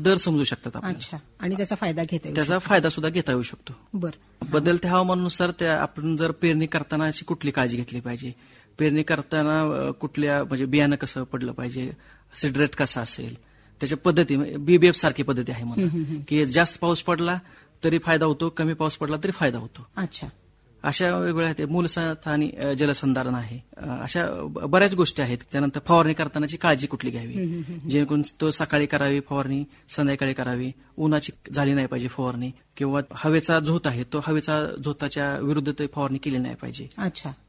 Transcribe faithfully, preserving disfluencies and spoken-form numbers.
दर समजू शकतात आपल्याला. अच्छा, आणि त्याचा फायदा घेता येऊ त्याचा फायदा सुद्धा घेता येऊ शकतो. बरं. बदलत्या हवामानानुसार त्या आपण जर पेरणी करताना अशी कुठली काळजी घेतली पाहिजे, पेरणी करताना अ, कुठल्या म्हणजे बियाणं कसं पडलं पाहिजे, सीड रेट कसा असेल, त्याच्या पद्धती बीबीएफ सारखी पद्धती आहे म्हणा की जास्त पाऊस पडला तरी फायदा होतो, कमी पाऊस पडला तरी फायदा होतो. अच्छा, अशा वेगवेगळ्या आहेत. मूलसाथ आणि अ, जलसंधारण आहे. अ, अशा ब- बऱ्याच गोष्टी आहेत. त्यानंतर फवारणी करतानाची काळजी कुठली घ्यावी, जेणेकरून तो सकाळी करावी फवारणी, संध्याकाळी करावी, उन्हाची झाली नाही पाहिजे फवारणी, किंवा हवेचा झोत आहे तो हवेचा झोताच्या विरुद्ध ते फवारणी केली नाही पाहिजे. अच्छा.